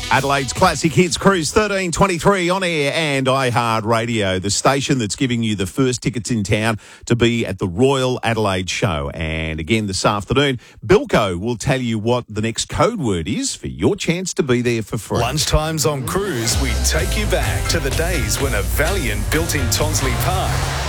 Adelaide's Classic Hits Cruise 1323 on air and iHeartRadio, the station that's giving you the first tickets in town to be at the Royal Adelaide Show. And again this afternoon, Bilko will tell you what the next code word is for your chance to be there for free. Lunchtimes on Cruise, we take you back to the days when a Valiant built in Tonsley Park